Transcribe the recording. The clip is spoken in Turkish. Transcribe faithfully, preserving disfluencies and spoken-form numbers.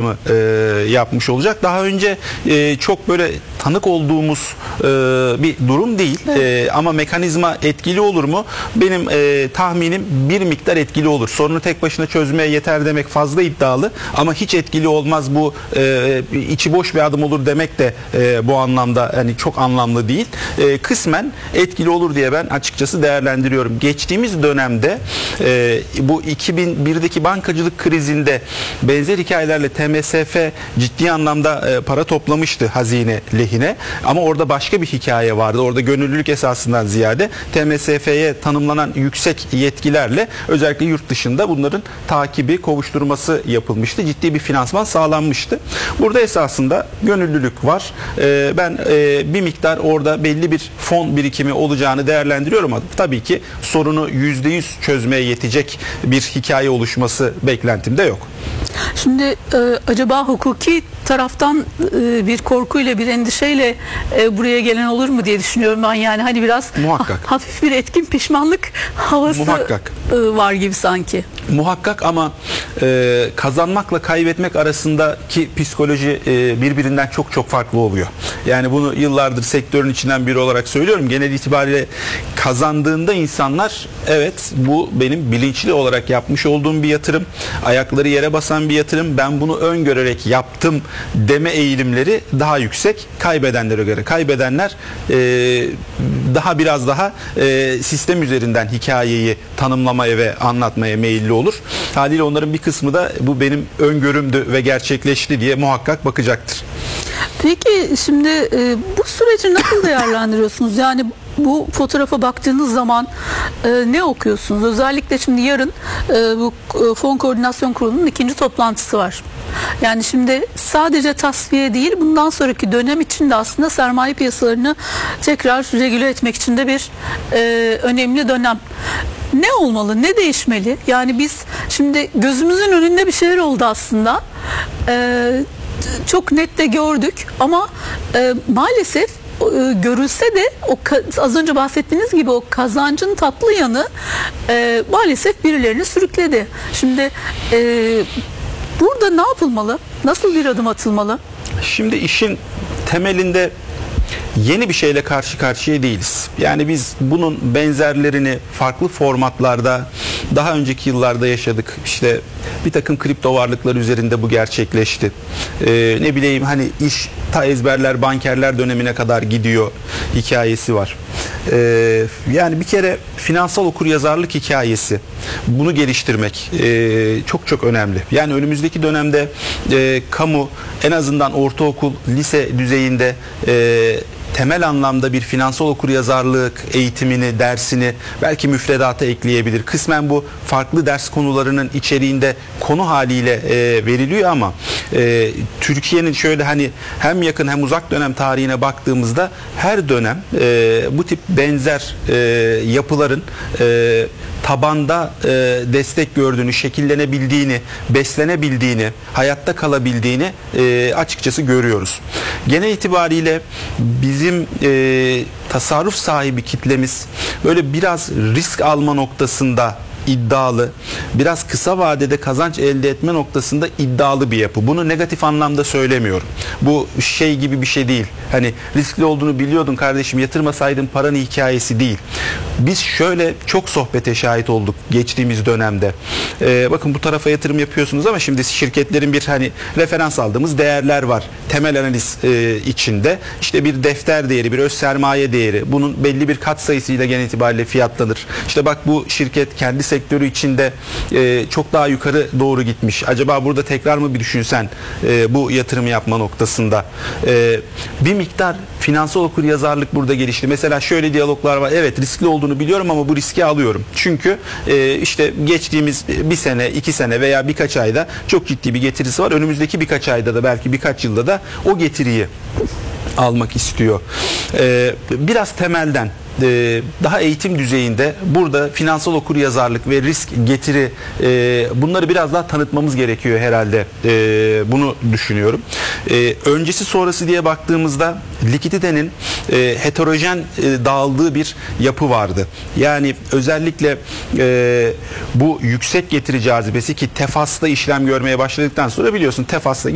yatırımı e, yapmış olacak. Daha önce e, çok böyle tanık olduğumuz e, bir durum değil. Evet. E, ama mekanizma etkili olur mu? Benim e, tahminim bir miktar etkili olur. Sorunu tek başına çözmeye yeter demek fazla iddialı ama hiç etkili olmaz, bu e, içi boş bir adım olur demek de e, bu anlamda hani çok anlamlı değil. E, kısmen etkili olur diye ben açıkçası değerlendiriyorum. Geçtiğimiz dönemde e, bu iki bin birdeki bankacılık krizinde benzer hikayelerle T M S F ciddi anlamda e, para toplamıştı hazine lehine. Ama orada başka bir hikaye vardı. Orada gönüllülük esasından ziyade T M S F'ye tanımlanan yüksek yetkilerle özellikle yurt dışında bunların takibi, kovuşturması yapılmıştı. Ciddi bir finansman sağlanmıştı. Burada esasında gönüllülük var. E, ben e, bir miktar orada belli bir fon birikimi olacağını değerlendiriyorum ama tabii ki sorunu yüzde yüz çözmeye yetecek bir hikaye oluşması beklentimde yok. Şimdi e, acaba hukuki taraftan e, bir korkuyla, bir endişeyle e, buraya gelen olur mu diye düşünüyorum ben. Yani hani biraz muhakkak ha, hafif bir etkin pişmanlık havası muhakkak e, var gibi sanki. Muhakkak ama e, kazanmakla kaybetmek arasındaki psikoloji e, birbirinden çok çok farklı oluyor. Yani bunu yıllardır sektörün içinden biri olarak söylüyorum. Genel itibariyle kazandığında insanlar, evet bu benim bilinçli olarak yapmış olduğum bir yatırım, ayakları yere basan bir yatırım, ben bunu öngörerek yaptım deme eğilimleri daha yüksek kaybedenlere göre. Kaybedenler e, daha biraz daha e, sistem üzerinden hikayeyi tanımlamaya ve anlatmaya meyilli olur. Haliyle onların bir kısmı da bu benim öngörümdü ve gerçekleşti diye muhakkak bakacaktır. Peki şimdi e, bu süreci nasıl değerlendiriyorsunuz? Yani bu fotoğrafa baktığınız zaman e, ne okuyorsunuz? Özellikle şimdi yarın e, bu e, Fon Koordinasyon Kurulu'nun ikinci toplantısı var. Yani şimdi sadece tasfiye değil, bundan sonraki dönem için de aslında sermaye piyasalarını tekrar regüle etmek için de bir e, önemli dönem. Ne olmalı, ne değişmeli? Yani biz şimdi gözümüzün önünde bir şeyler oldu aslında. E, çok net de gördük ama e, maalesef görülse de o az önce bahsettiğiniz gibi o kazancın tatlı yanı e, maalesef birilerini sürükledi. Şimdi e, burada ne yapılmalı? Nasıl bir adım atılmalı? Şimdi işin temelinde yeni bir şeyle karşı karşıya değiliz. Yani biz bunun benzerlerini farklı formatlarda daha önceki yıllarda yaşadık. İşte bir takım kripto varlıklar üzerinde bu gerçekleşti. Ee, ne bileyim hani iş ta ezberler, bankerler dönemine kadar gidiyor hikayesi var. Ee, yani bir kere finansal okuryazarlık hikayesi, bunu geliştirmek e, çok çok önemli. Yani önümüzdeki dönemde e, kamu en azından ortaokul, lise düzeyinde e, temel anlamda bir finansal okuryazarlık eğitimini, dersini belki müfredata ekleyebilir. Kısmen bu farklı ders konularının içeriğinde konu haliyle e, veriliyor ama e, Türkiye'nin şöyle hani hem yakın hem uzak dönem tarihine baktığımızda her dönem e, bu tip benzer e, yapıların e, tabanda e, destek gördüğünü, şekillenebildiğini, beslenebildiğini, hayatta kalabildiğini e, açıkçası görüyoruz. Genel itibariyle bizim e, tasarruf sahibi kitlemiz böyle biraz risk alma noktasında iddialı, biraz kısa vadede kazanç elde etme noktasında iddialı bir yapı. Bunu negatif anlamda söylemiyorum. Bu şey gibi bir şey değil. Hani riskli olduğunu biliyordun kardeşim, yatırmasaydın paranı hikayesi değil. Biz şöyle çok sohbete şahit olduk geçtiğimiz dönemde. Ee, bakın bu tarafa yatırım yapıyorsunuz ama şimdi şirketlerin bir hani referans aldığımız değerler var. Temel analiz e, içinde işte bir defter değeri, bir öz sermaye değeri. Bunun belli bir katsayısıyla genel itibariyle fiyatlanır. İşte bak bu şirket kendi sektörü içinde e, çok daha yukarı doğru gitmiş. Acaba burada tekrar mı bir düşünsen e, bu yatırım yapma noktasında? E, bir miktar finansal okuryazarlık burada gelişti. Mesela şöyle diyaloglar var. Evet riskli olduğunu biliyorum ama bu riski alıyorum. Çünkü e, işte geçtiğimiz bir sene, iki sene veya birkaç ayda çok ciddi bir getirisi var. Önümüzdeki birkaç ayda da belki birkaç yılda da o getiriyi almak istiyor. E, biraz temelden daha eğitim düzeyinde burada finansal okuryazarlık ve risk getiri bunları biraz daha tanıtmamız gerekiyor herhalde. Bunu düşünüyorum. Öncesi sonrası diye baktığımızda likiditenin heterojen dağıldığı bir yapı vardı. Yani özellikle bu yüksek getiri cazibesi ki Tefas'ta işlem görmeye başladıktan sonra biliyorsun Tefas'ta